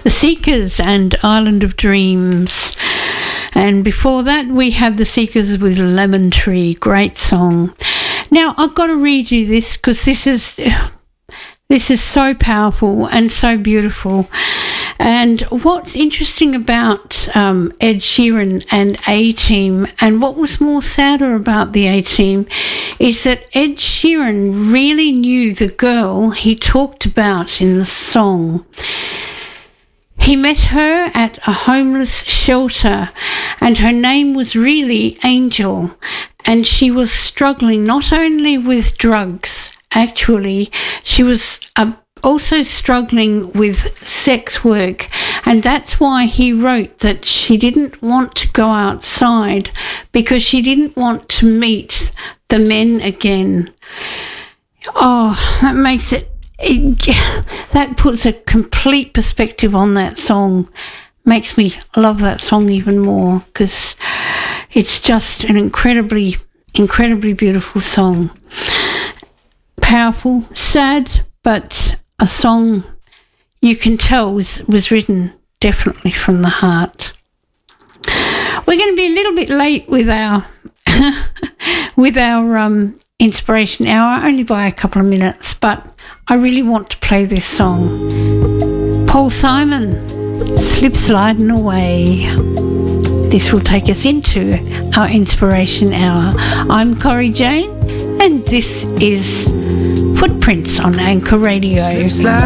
The Seekers and Island of Dreams. And before that, we have The Seekers with Lemon Tree. Great song. Now, I've got to read you this because this is so powerful and so beautiful. And what's interesting about Ed Sheeran and A-Team, and what was more sadder about the A-Team, is that Ed Sheeran really knew the girl he talked about in the song. He met her at a homeless shelter, and her name was really Angel, and she was struggling not only with drugs. Actually, she was also struggling with sex work, and that's why he wrote that she didn't want to go outside because she didn't want to meet the men again. Oh, that makes it that puts a complete perspective on that song. Makes me love that song even more because it's just an incredibly beautiful song. Powerful, sad, but a song you can tell was written definitely from the heart. We're going to be a little bit late with our inspiration hour, only by a couple of minutes, but I really want to play this song. Paul Simon, Slip Sliding Away. This will take us into our inspiration hour. I'm Corrie Jane, and this is Footprints on Anchor Radio.